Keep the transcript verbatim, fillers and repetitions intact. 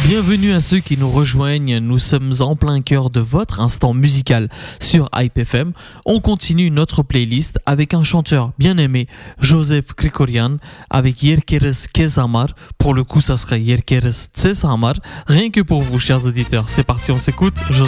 Bienvenue à ceux qui nous rejoignent, nous sommes en plein cœur de votre instant musical sur Hype F M. On continue notre playlist avec un chanteur bien aimé, Joseph Krikorian, avec Yerkeres Kesamar. Pour le coup, ça serait Yerkeres Tsesamar. Rien que pour vous, chers auditeurs. C'est parti, on s'écoute. Joseph